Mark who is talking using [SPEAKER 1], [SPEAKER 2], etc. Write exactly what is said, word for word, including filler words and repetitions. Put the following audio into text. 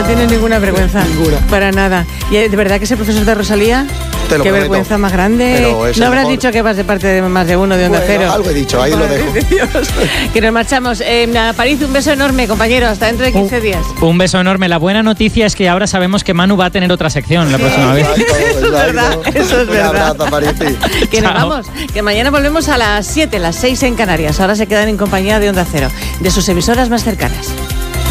[SPEAKER 1] tienes ninguna vergüenza.
[SPEAKER 2] Ninguna.
[SPEAKER 1] Para nada. ¿Y de verdad que ese profesor de Rosalía?
[SPEAKER 2] Te lo
[SPEAKER 1] Qué
[SPEAKER 2] prometo.
[SPEAKER 1] vergüenza más grande. No habrás
[SPEAKER 2] mejor.
[SPEAKER 1] dicho que vas de parte de más de uno de Onda
[SPEAKER 2] Bueno,
[SPEAKER 1] Cero.
[SPEAKER 2] algo he dicho, ahí lo dejo.
[SPEAKER 1] Que nos marchamos. Eh, a París, un beso enorme, compañero. Hasta dentro de quince
[SPEAKER 3] un,
[SPEAKER 1] días.
[SPEAKER 3] Un beso enorme. La buena noticia es que ahora sabemos que Manu va a tener otra sección la próxima vez.
[SPEAKER 1] Eso es verdad, eso es verdad.
[SPEAKER 2] Un abrazo, Parisi.
[SPEAKER 1] Que nos
[SPEAKER 3] Chao.
[SPEAKER 1] vamos, que mañana volvemos a las siete, las seis en Canarias. Ahora se quedan en compañía de Onda Cero, de sus emisoras más cercanas.